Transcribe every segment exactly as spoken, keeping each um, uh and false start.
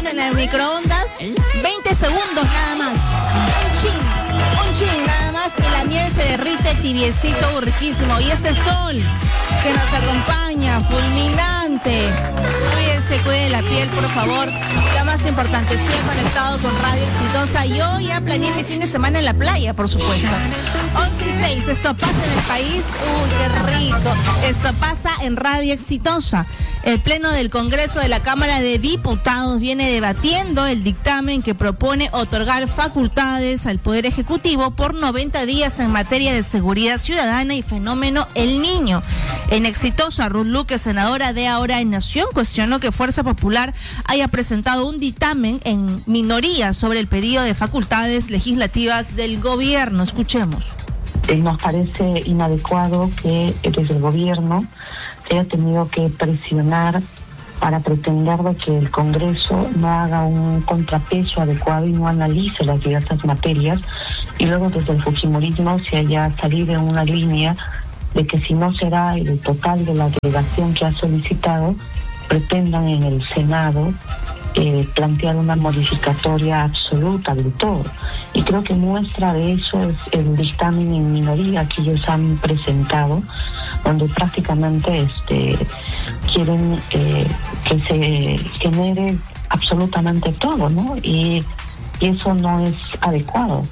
pones en el microondas, veinte segundos nada más. Un chin, un chin nada más y la miel se derrite tibiecito, riquísimo. Y ese sol que nos acompaña, fulminante. Cuídense, cuiden la piel, por favor. Y lo más importante, sigan conectados con Radio Exitosa. Yo ya planeé el fin de semana en la playa, por supuesto. once y seis, esto pasa en el país. Uy, qué rico. Esto pasa en Radio Exitosa. El Pleno del Congreso de la Cámara de Diputados viene debatiendo el dictamen que propone otorgar facultades al Poder Ejecutivo por noventa días en materia de seguridad ciudadana y fenómeno El Niño. En Exitosa, Ruth Luque, senadora de Ahora en Nación, cuestionó que Fuerza Popular haya presentado un dictamen en minoría sobre el pedido de facultades legislativas del gobierno. Escuchemos. Eh, nos parece inadecuado que desde el gobierno se haya tenido que presionar para pretender de que el Congreso no haga un contrapeso adecuado y no analice las diversas materias, y luego desde el fujimorismo se haya salido en una línea de que si no será el total de la delegación que ha solicitado, pretendan en el Senado eh, plantear una modificatoria absoluta del todo. Y creo que muestra de eso es el dictamen en minoría que ellos han presentado, donde prácticamente este quieren eh, que se genere absolutamente todo, ¿no? Y, y eso no es adecuado.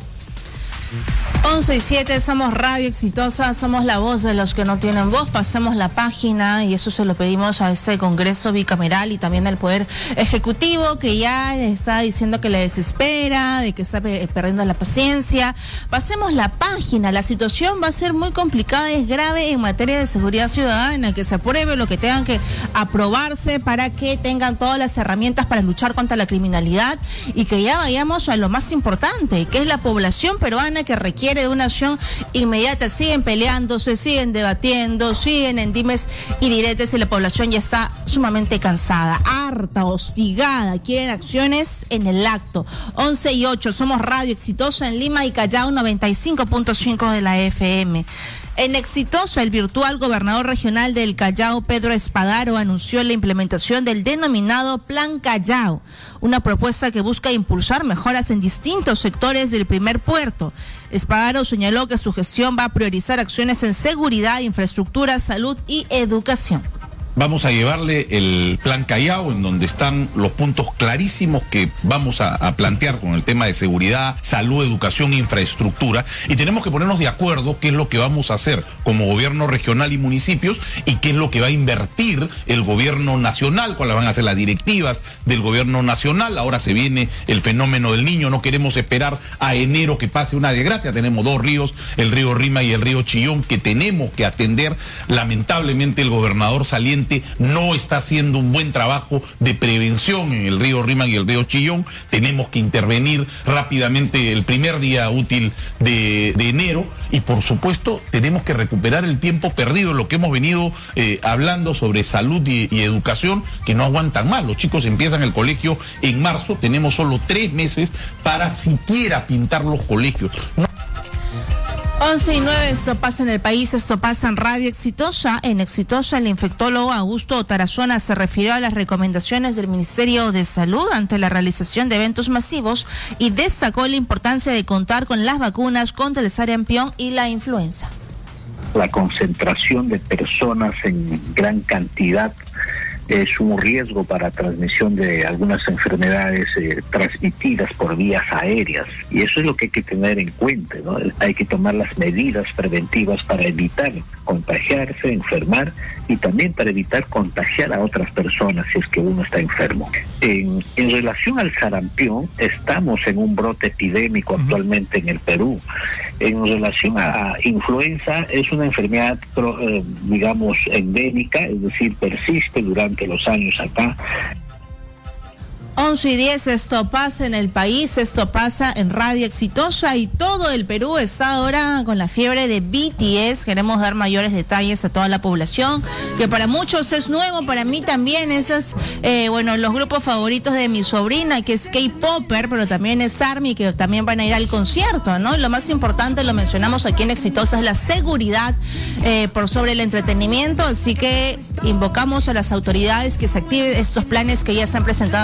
once y siete, somos Radio Exitosa, somos la voz de los que no tienen voz. Pasemos la página y eso se lo pedimos a este Congreso bicameral y también al Poder Ejecutivo, que ya está diciendo que le desespera, de que está perdiendo la paciencia. Pasemos la página. La situación va a ser muy complicada, es grave en materia de seguridad ciudadana. Que se apruebe lo que tengan que aprobarse para que tengan todas las herramientas para luchar contra la criminalidad y que ya vayamos a lo más importante, que es la población peruana que requiere de una acción inmediata. Siguen peleándose, siguen debatiendo, siguen en dimes y diretes y la población ya está sumamente cansada, harta, hostigada, quieren acciones en el acto. once y ocho, somos Radio Exitosa en Lima y Callao, noventa y cinco punto cinco de la F M. En Exitosa, el virtual gobernador regional del Callao, Pedro Espadaro, anunció la implementación del denominado Plan Callao, una propuesta que busca impulsar mejoras en distintos sectores del primer puerto. Espadaro señaló que su gestión va a priorizar acciones en seguridad, infraestructura, salud y educación. Vamos a llevarle el Plan Callao, en donde están los puntos clarísimos que vamos a, a plantear con el tema de seguridad, salud, educación e infraestructura, y tenemos que ponernos de acuerdo qué es lo que vamos a hacer como gobierno regional y municipios y qué es lo que va a invertir el gobierno nacional, cuáles van a ser las directivas del gobierno nacional. Ahora se viene el fenómeno del Niño, no queremos esperar a enero que pase una desgracia. Tenemos dos ríos, el río Rima y el río Chillón, que tenemos que atender. Lamentablemente el gobernador saliente no está haciendo un buen trabajo de prevención en el río Rima y el río Chillón. Tenemos que intervenir rápidamente el primer día útil de, de enero y por supuesto tenemos que recuperar el tiempo perdido, lo que hemos venido eh, hablando sobre salud y, y educación, que no aguantan más. Los chicos empiezan el colegio en marzo, tenemos solo tres meses para siquiera pintar los colegios. No. once y nueve, esto pasa en el país, esto pasa en Radio Exitosa. En Exitosa, el infectólogo Augusto Tarazona se refirió a las recomendaciones del Ministerio de Salud ante la realización de eventos masivos y destacó la importancia de contar con las vacunas contra el sarampión y la influenza. La concentración de personas en gran cantidad es un riesgo para transmisión de algunas enfermedades eh, transmitidas por vías aéreas, y eso es lo que hay que tener en cuenta, ¿no? Hay que tomar las medidas preventivas para evitar contagiarse, enfermar, y también para evitar contagiar a otras personas si es que uno está enfermo. En, en relación al sarampión, estamos en un brote epidémico actualmente en el Perú. En relación a influenza, es una enfermedad, eh, digamos, endémica, es decir, persiste durante los años acá. once y diez, esto pasa en el país, esto pasa en Radio Exitosa y todo el Perú está ahora con la fiebre de B T S. Queremos dar mayores detalles a toda la población, que para muchos es nuevo, para mí también. Esos, eh, bueno, los grupos favoritos de mi sobrina, que es K-Popper, pero también es ARMY, que también van a ir al concierto, ¿no? Lo más importante, lo mencionamos aquí en Exitosa, es la seguridad eh, por sobre el entretenimiento, así que invocamos a las autoridades que se activen estos planes que ya se han presentado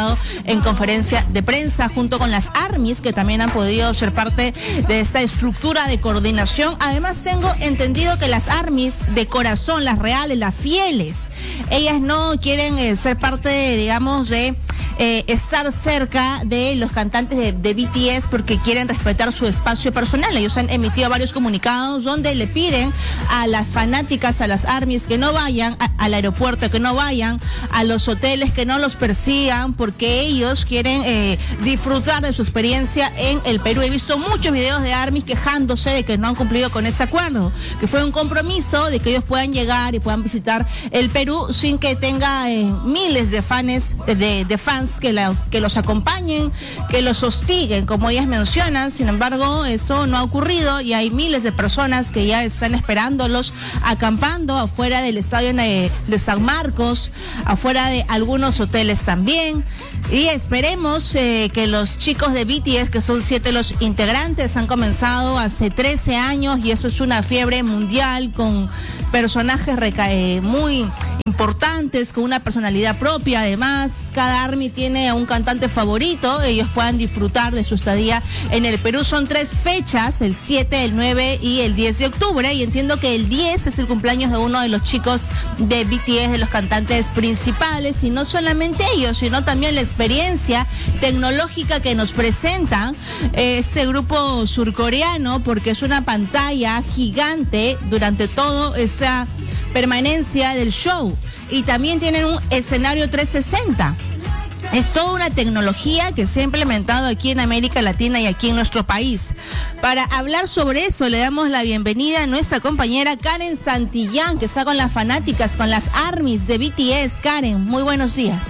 en conferencia de prensa, junto con las ARMYs, que también han podido ser parte de esta estructura de coordinación. Además, tengo entendido que las ARMYs de corazón, las reales, las fieles, ellas no quieren eh, ser parte, de, digamos, de eh, estar cerca de los cantantes de, de B T S porque quieren respetar su espacio personal. Ellos han emitido varios comunicados donde le piden a las fanáticas, a las ARMYs, que no vayan a, al aeropuerto, que no vayan a los hoteles, que no los persigan, porque ellos quieren eh, disfrutar de su experiencia en el Perú. He visto muchos videos de ARMYs quejándose de que no han cumplido con ese acuerdo, que fue un compromiso de que ellos puedan llegar y puedan visitar el Perú sin que tenga eh, miles de fans, de, de fans que, la, que los acompañen, que los hostiguen, como ellas mencionan. Sin embargo, eso no ha ocurrido y hay miles de personas que ya están esperándolos, acampando afuera del estadio de, de San Marcos, afuera de algunos hoteles también. Y esperemos eh, que los chicos de B T S, que son siete los integrantes, han comenzado hace trece años y eso es una fiebre mundial, con personajes reca- eh, muy importantes, con una personalidad propia. Además, cada ARMY tiene un cantante favorito, ellos puedan disfrutar de su estadía en el Perú. Son tres fechas, el siete, el nueve y el diez de octubre, y entiendo que el diez es el cumpleaños de uno de los chicos de B T S, de los cantantes principales, y no solamente ellos, sino también la experiencia tecnológica que nos presentan eh, este grupo surcoreano, porque es una pantalla gigante durante toda esa permanencia del show, y también tienen un escenario trescientos sesenta. Es toda una tecnología que se ha implementado aquí en América Latina y aquí en nuestro país. Para hablar sobre eso, le damos la bienvenida a nuestra compañera Karen Santillán, que está con las fanáticas, con las ARMYs de B T S. Karen, muy buenos días.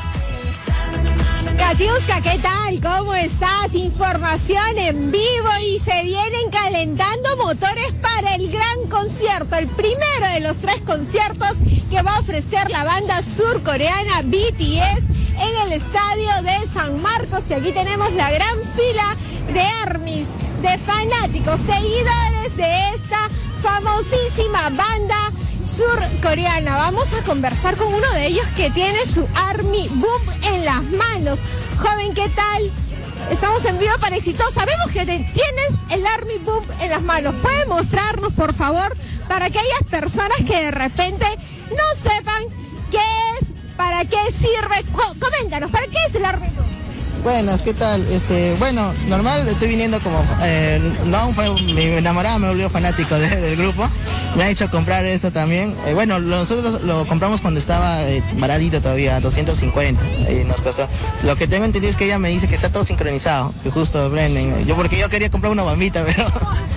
Katiuska, ¿qué tal? ¿Cómo estás? Información en vivo y se vienen calentando motores para el gran concierto, el primero de los tres conciertos que va a ofrecer la banda surcoreana B T S en el estadio de San Marcos. Y aquí tenemos la gran fila de ARMYs, de fanáticos, seguidores de esta famosísima banda surcoreana. Vamos a conversar con uno de ellos que tiene su ARMY Boom en las manos. Joven, ¿qué tal? Estamos en vivo para Exitosa. Sabemos que te, tienes el ARMY Boom en las manos. ¿Puede mostrarnos, por favor, para aquellas personas que de repente no sepan qué es, para qué sirve? Coméntanos, ¿para qué es el ARMY Boom? Buenas, ¿qué tal? Este, bueno, normal, estoy viniendo como, eh, no, fue, mi enamorada me volvió fanático de, del grupo, me ha hecho comprar esto también. Eh, bueno, nosotros lo, lo compramos cuando estaba eh, baradito todavía, doscientos cincuenta, eh, nos costó. Lo que tengo entendido es que ella me dice que está todo sincronizado, que justo prenden. Yo porque yo quería comprar una bombita, pero...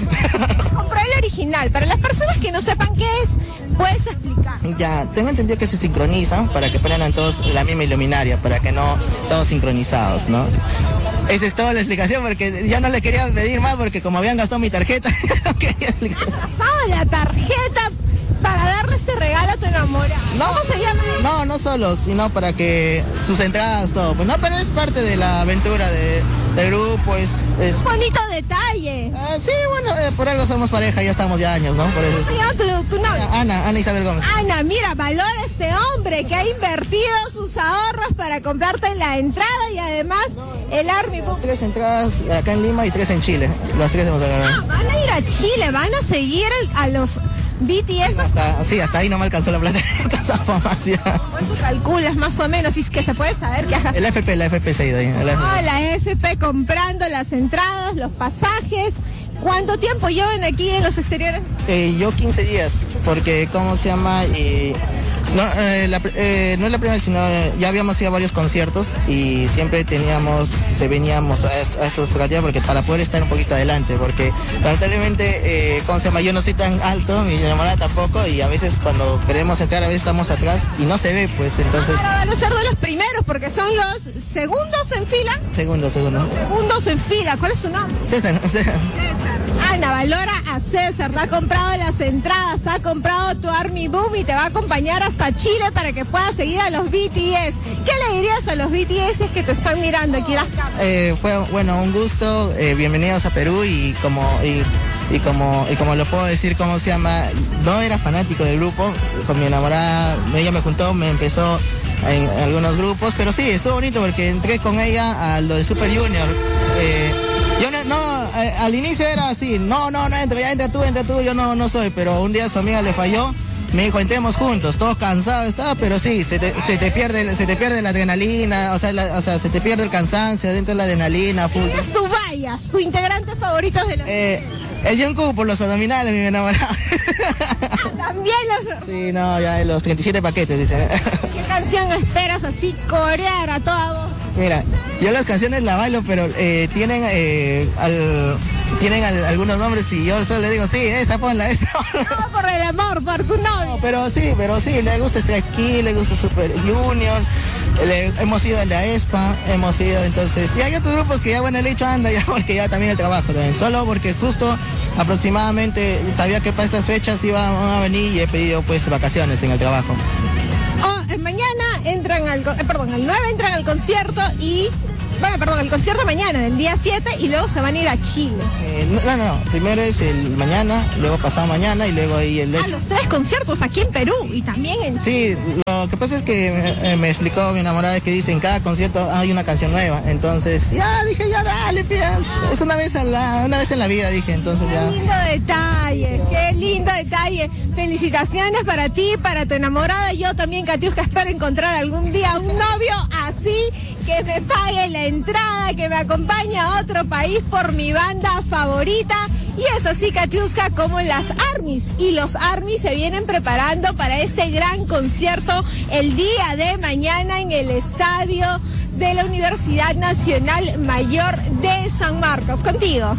Compré el original. Para las personas que no sepan qué es, ¿puedes explicar? Ya, tengo entendido que se sincroniza para que prendan todos la misma iluminaria, para que no todos sincronizados, ¿no? Esa es toda la explicación, porque ya no le quería pedir más, porque como habían gastado mi tarjeta, no quería explicar. ¿Has gastado la tarjeta para darle este regalo a tu enamorada? No, ¿Cómo se llama? No, no solo, sino para que sus entradas, todo. Pues no, pero es parte de la aventura de, del grupo, es... es... Bonito detalle. Ah, sí, bueno, eh, por algo somos pareja, ya estamos ya años, ¿no? Por eso. ¿Cómo se llama tu, tu novia? Ana, Ana Isabel Gómez. Ana, mira, valora este hombre que ha invertido sus ahorros para comprarte la entrada y además el ARMY Boom. Tres entradas acá en Lima y tres en Chile. Las tres hemos agarrado. Ah, van a ir a Chile, van a seguir el, a los B T S. Hasta, sí, hasta ahí no me alcanzó la plata. Alcanzaba más ya. ¿Cuánto calculas más o menos? Si es que se puede saber que has El F P, la F P se ha ido ahí. El Ah, la F P comprando las entradas, los pasajes. ¿Cuánto tiempo llevan aquí en los exteriores? Eh, yo quince días, porque, ¿cómo se llama? Eh, no, eh, la, eh, no es la primera, sino eh, ya habíamos ido a varios conciertos y siempre teníamos, se veníamos a, a estos lugares porque para poder estar un poquito adelante, porque lamentablemente, eh, ¿cómo se llama? Yo no soy tan alto, mi enamorada tampoco, y a veces cuando queremos entrar, a veces estamos atrás y no se ve, pues, entonces... Ahora van a ser de los primeros, porque son los segundos en fila. Segundo, segundo. Segundos en fila. ¿Cuál es tu nombre? César, César. Ana, valora a César, te ha comprado las entradas, te ha comprado tu ARMY Boom y te va a acompañar hasta Chile para que puedas seguir a los B T S. ¿Qué le dirías a los B T S que te están mirando aquí las cámaras? Eh, fue, bueno, un gusto, eh, bienvenidos a Perú y como... Y... Y como, y como lo puedo decir, ¿cómo se llama? No era fanático del grupo, con mi enamorada, ella me juntó, me empezó en, en algunos grupos, pero sí, estuvo bonito porque entré con ella a lo de Super Junior. Eh, yo no, no eh, al inicio era así, no, no, no entra, ya entra tú, entra tú, yo no, no soy, pero un día su amiga le falló. Me dijo, entremos juntos, todos cansados estaba, pero sí, se te, se te pierde, se te pierde la adrenalina, o sea, la, o sea, se te pierde el cansancio dentro de la adrenalina. Full. ¿Quién es tu vallas, tu integrante favorito de los... Eh, el Jungkook por los abdominales, mi enamorado. También los... Sí, no, ya los treinta y siete paquetes, dice. ¿Qué canción esperas así, corear a toda voz? Mira, yo las canciones las bailo, pero eh, tienen eh, al... Tienen al, algunos nombres y yo solo le digo, sí, esa ponla, esa ponla. No, por el amor, por tu novio. No, pero sí, pero sí, le gusta Stray Kids, le gusta Super Junior, le, hemos ido al de aespa, hemos ido, entonces, y hay otros grupos que ya, bueno, el hecho anda ya, porque ya también el trabajo también, solo porque justo aproximadamente sabía que para estas fechas iban a venir y he pedido pues vacaciones en el trabajo. Oh, eh, mañana entran al, eh, perdón, el nueve entran al concierto y... Bueno, perdón, el concierto mañana, del día siete, y luego se van a ir a Chile. Eh, no, no, no, primero es el mañana, luego pasado mañana y luego ahí el... Ah, los tres conciertos aquí en Perú y también en... Sí, lo que pasa es que me, me explicó mi enamorada que dice en cada concierto hay una canción nueva, entonces ya dije, ya dale, fías, es una vez, a la, una vez en la vida, dije, entonces ya... Qué lindo detalle, qué lindo detalle. Felicitaciones para ti, para tu enamorada. Yo también, Katiuska, espero encontrar algún día un novio así, que me pague la entrada, que me acompañe a otro país por mi banda favorita. Y es así, Katiuska, como las ARMYs. Y los ARMYs se vienen preparando para este gran concierto el día de mañana en el estadio de la Universidad Nacional Mayor de San Marcos. Contigo.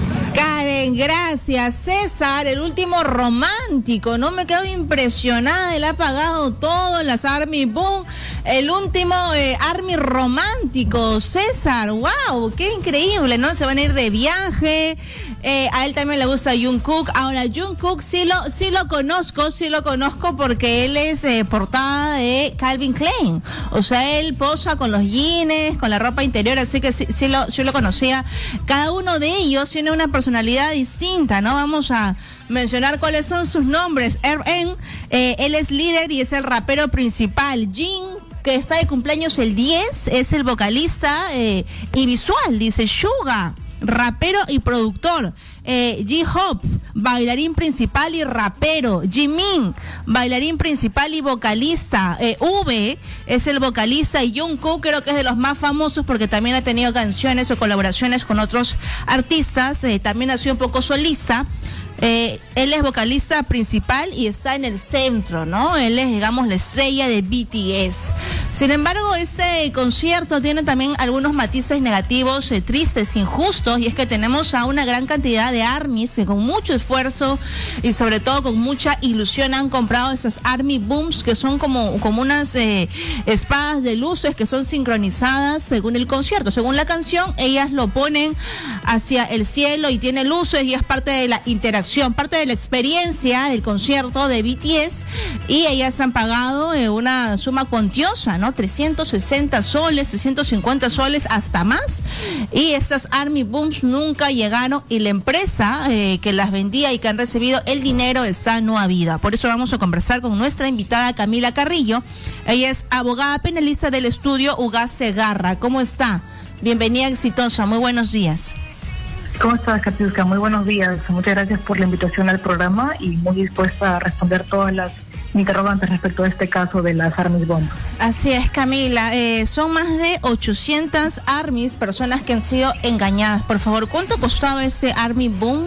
Karen, gracias. César, el último romántico, ¿no? Me quedo impresionada, él ha pagado todo, las ARMY Boom, el último eh, ARMY romántico, César, wow, qué increíble, ¿no? Se van a ir de viaje, eh, a él también le gusta Jungkook. Ahora, Jungkook sí lo, sí lo conozco, sí lo conozco porque él es eh, portada de Calvin Klein, o sea, él posa con los jeans, con la ropa interior, así que sí, sí, lo, sí lo conocía. Cada uno de ellos tiene una personalidad distinta, ¿no? Vamos a mencionar cuáles son sus nombres. R N, eh, él es líder y es el rapero principal. Jin, que está de cumpleaños el diez, es el vocalista eh, y visual, dice. Suga, rapero y productor. Eh, J-Hope, bailarín principal y rapero. Jimin, bailarín principal y vocalista. eh, V es el vocalista y Jungkook creo que es de los más famosos porque también ha tenido canciones o colaboraciones con otros artistas, eh, también ha sido un poco solista. Eh, él es vocalista principal y está en el centro, ¿no? Él es, digamos, la estrella de B T S. Sin embargo, este concierto tiene también algunos matices negativos, eh, tristes, injustos, y es que tenemos a una gran cantidad de ARMYs que con mucho esfuerzo y sobre todo con mucha ilusión han comprado esas ARMY Booms, que son como, como unas eh, espadas de luces que son sincronizadas según el concierto. Según la canción, ellas lo ponen hacia el cielo y tiene luces y es parte de la interacción, parte de la experiencia del concierto de B T S, y ellas han pagado eh, una suma cuantiosa, ¿no? trescientos sesenta soles, trescientos cincuenta soles, hasta más, y estas ARMY Booms nunca llegaron y la empresa eh, que las vendía y que han recibido el dinero está no habida. Por eso vamos a conversar con nuestra invitada Camila Carrillo. Ella es abogada penalista del estudio Ugaz Segarra. ¿Cómo está? Bienvenida, exitosa, muy buenos días. ¿Cómo estás, Katiuska? Muy buenos días. Muchas gracias por la invitación al programa y muy dispuesta a responder todas las interrogantes respecto a este caso de las ARMYs Bomb. Así es, Camila. Eh, son más de ochocientas ARMYs, personas que han sido engañadas. Por favor, ¿cuánto costaba ese ARMY Boom?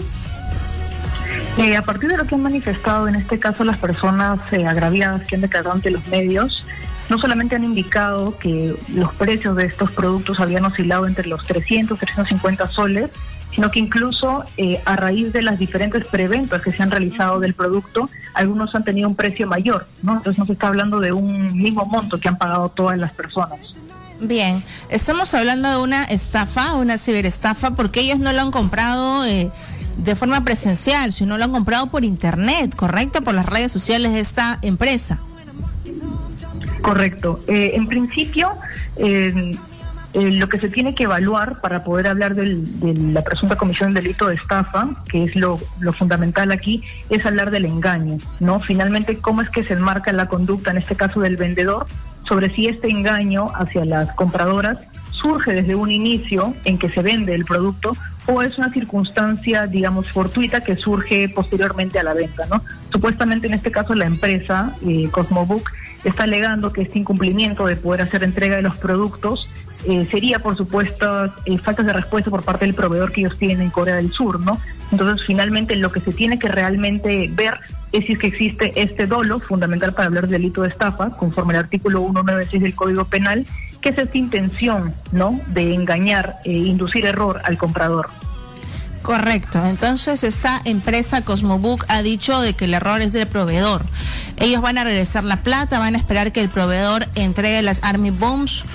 Eh, a partir de lo que han manifestado en este caso las personas eh, agraviadas que han declarado ante los medios, no solamente han indicado que los precios de estos productos habían oscilado entre los trescientos, trescientos cincuenta soles, sino que incluso eh, a raíz de las diferentes preventas que se han realizado del producto, algunos han tenido un precio mayor, ¿no? Entonces no se está hablando de un mismo monto que han pagado todas las personas. Bien, estamos hablando de una estafa, una ciberestafa, porque ellos no lo han comprado eh, de forma presencial, sino lo han comprado por internet, ¿correcto? Por las redes sociales de esta empresa. Correcto. Eh, en principio, eh, eh, lo que se tiene que evaluar para poder hablar del, de la presunta comisión del delito de estafa, que es lo, lo fundamental aquí, es hablar del engaño, ¿no? Finalmente, ¿cómo es que se enmarca la conducta, en este caso del vendedor, sobre si este engaño hacia las compradoras surge desde un inicio en que se vende el producto o es una circunstancia, digamos, fortuita que surge posteriormente a la venta, ¿no? Supuestamente en este caso la empresa, eh, Cosmobook, está alegando que este incumplimiento de poder hacer entrega de los productos eh, sería, por supuesto, eh, faltas de respuesta por parte del proveedor que ellos tienen en Corea del Sur, ¿no? Entonces, finalmente, lo que se tiene que realmente ver es si es que existe este dolo, fundamental para hablar del delito de estafa, conforme al artículo ciento noventa y seis del Código Penal, que es esta intención, ¿no?, de engañar, e inducir error al comprador. Correcto. Entonces esta empresa Cosmobook ha dicho de que el error es del proveedor. Ellos van a regresar la plata, van a esperar que el proveedor entregue las Army Bombs.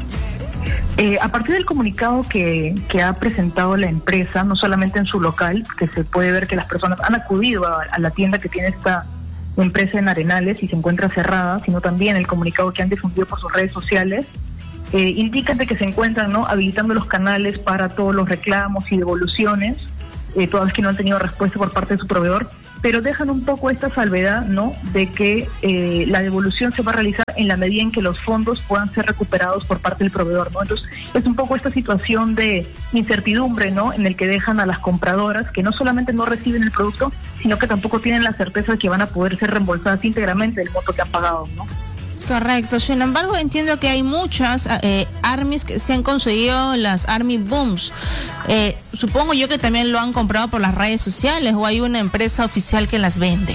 Eh, a partir del comunicado que, que ha presentado la empresa, no solamente en su local, que se puede ver que las personas han acudido a, a la tienda que tiene esta empresa en Arenales y se encuentra cerrada, sino también el comunicado que han difundido por sus redes sociales, Eh, indican de que se encuentran, ¿no?, habilitando los canales para todos los reclamos y devoluciones, eh, todas las que no han tenido respuesta por parte de su proveedor, pero dejan un poco esta salvedad, ¿no?, de que eh, la devolución se va a realizar en la medida en que los fondos puedan ser recuperados por parte del proveedor, ¿no? Entonces es un poco esta situación de incertidumbre, ¿no?, en el que dejan a las compradoras que no solamente no reciben el producto, sino que tampoco tienen la certeza de que van a poder ser reembolsadas íntegramente del monto que han pagado, ¿no? Correcto, sin embargo entiendo que hay muchas eh, armies que se han conseguido las Army Booms. Eh, supongo yo que también lo han comprado por las redes sociales o hay una empresa oficial que las vende.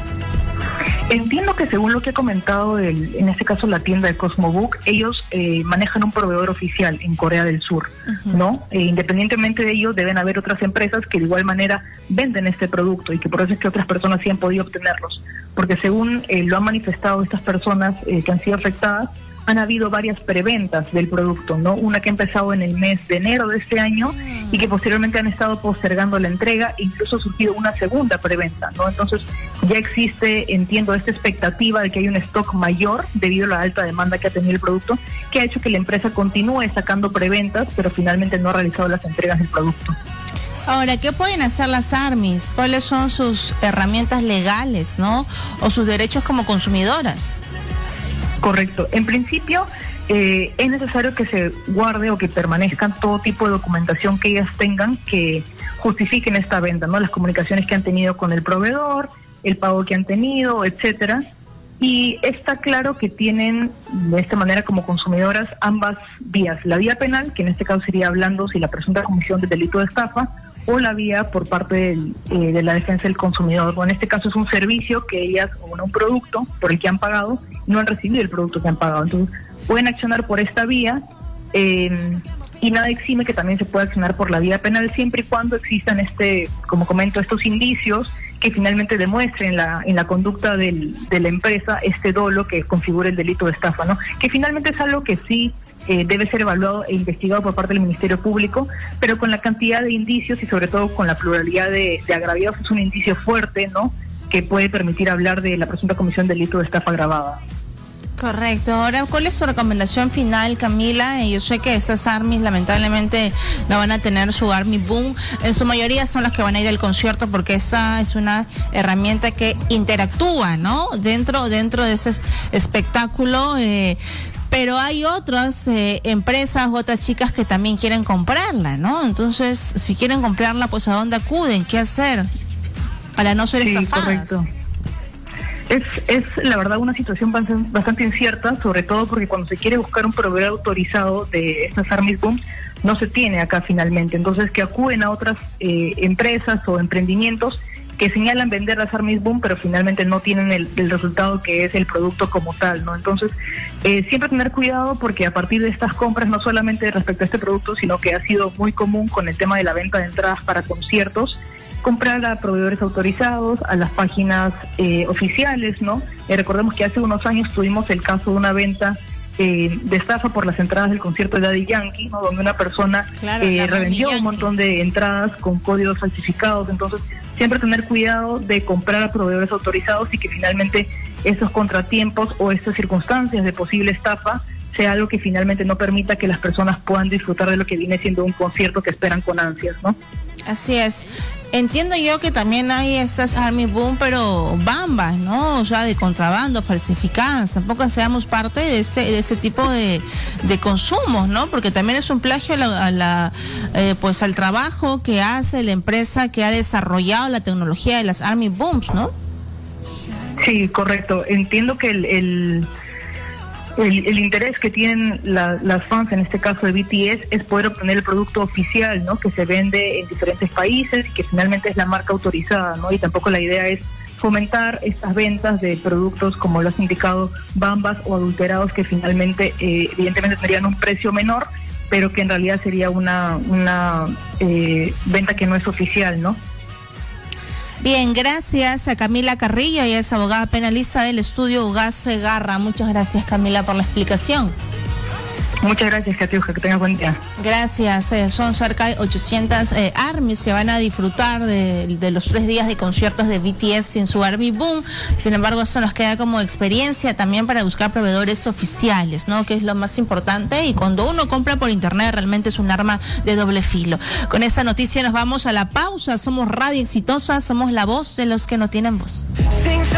Entiendo que según lo que ha comentado el, en este caso la tienda de Cosmobook, ellos eh, manejan un proveedor oficial en Corea del Sur, uh-huh. ¿no? Eh, independientemente de ello, deben haber otras empresas que de igual manera venden este producto y que por eso es que otras personas sí han podido obtenerlos. Porque según eh, lo han manifestado estas personas eh, que han sido afectadas, han habido varias preventas del producto, ¿no? Una que ha empezado en el mes de enero de este año y que posteriormente han estado postergando la entrega, e incluso ha surgido una segunda preventa, ¿no? Entonces ya existe, entiendo, esta expectativa de que hay un stock mayor debido a la alta demanda que ha tenido el producto, que ha hecho que la empresa continúe sacando preventas, pero finalmente no ha realizado las entregas del producto. Ahora, ¿qué pueden hacer las armies? ¿Cuáles son sus herramientas legales, no? O sus derechos como consumidoras. Correcto. En principio, eh, es necesario que se guarde o que permanezcan todo tipo de documentación que ellas tengan que justifiquen esta venta, ¿no? Las comunicaciones que han tenido con el proveedor, el pago que han tenido, etcétera. Y está claro que tienen de esta manera como consumidoras ambas vías, la vía penal, que en este caso sería hablando si la presunta comisión del delito de estafa, o la vía por parte del, eh, de la defensa del consumidor. O en este caso es un servicio que ellas, o bueno, un producto por el que han pagado, no han recibido el producto que han pagado. Entonces pueden accionar por esta vía eh, y nada exime que también se pueda accionar por la vía penal siempre y cuando existan, este, como comento, estos indicios que finalmente demuestren la, en la conducta del, de la empresa este dolo que configura el delito de estafa, ¿no? Que finalmente es algo que sí eh, debe ser evaluado e investigado por parte del Ministerio Público, pero con la cantidad de indicios y sobre todo con la pluralidad de, de agraviados es un indicio fuerte, ¿no?, que puede permitir hablar de la presunta comisión del delito de estafa agravada. Correcto. Ahora, ¿cuál es su recomendación final, Camila? Yo sé que esas armies lamentablemente no van a tener su Army Boom. En su mayoría son las que van a ir al concierto porque esa es una herramienta que interactúa, ¿no? Dentro, dentro de ese espectáculo. Eh, pero hay otras eh, empresas, otras chicas que también quieren comprarla, ¿no? Entonces, si quieren comprarla, pues ¿a dónde acuden? ¿Qué hacer para no ser sí, estafadas? Correcto. Es, es la verdad una situación bastante incierta, sobre todo porque cuando se quiere buscar un proveedor autorizado de estas Army Boom, no se tiene acá finalmente. Entonces que acuden a otras eh, empresas o emprendimientos que señalan vender las Army Boom, pero finalmente no tienen el, el resultado que es el producto como tal, ¿no? Entonces eh, siempre tener cuidado porque a partir de estas compras, no solamente respecto a este producto, sino que ha sido muy común con el tema de la venta de entradas para conciertos, comprar a proveedores autorizados, a las páginas eh, oficiales, ¿no? Eh, recordemos que hace unos años tuvimos el caso de una venta eh, de estafa por las entradas del concierto de Daddy Yankee, ¿no?, donde una persona claro, eh, revendió Yankee. un montón de entradas con códigos falsificados. Entonces, siempre tener cuidado de comprar a proveedores autorizados y que finalmente esos contratiempos o estas circunstancias de posible estafa sea algo que finalmente no permita que las personas puedan disfrutar de lo que viene siendo un concierto que esperan con ansias, ¿no? Así es. Entiendo yo que también hay esas Army Boom, pero bambas, ¿no? O sea, de contrabando, falsificadas. Tampoco seamos parte de ese de ese tipo de, de consumos, ¿no? Porque también es un plagio a la, a la eh, pues al trabajo que hace la empresa que ha desarrollado la tecnología de las Army Booms, ¿no? Sí, correcto. Entiendo que el... el... El, el interés que tienen la, las fans, en este caso de B T S, es poder obtener el producto oficial, ¿no? Que se vende en diferentes países y que finalmente es la marca autorizada, ¿no? Y tampoco la idea es fomentar estas ventas de productos, como lo has indicado, bambas o adulterados, que finalmente, eh, evidentemente, tendrían un precio menor, pero que en realidad sería una, una eh, venta que no es oficial, ¿no? Bien, gracias a Camila Carrillo, ella es abogada penalista del estudio Ugaz Garra. Muchas gracias, Camila, por la explicación. Muchas gracias, Katiuska, que tengas buen día. Gracias, eh, son cerca de ochocientas eh, ARMYs que van a disfrutar de, de los tres días de conciertos de B T S en su Army Boom. Sin embargo, esto nos queda como experiencia también para buscar proveedores oficiales, ¿no? Que es lo más importante, y cuando uno compra por internet realmente es un arma de doble filo. Con esta noticia nos vamos a la pausa. Somos Radio Exitosa, somos la voz de los que no tienen voz.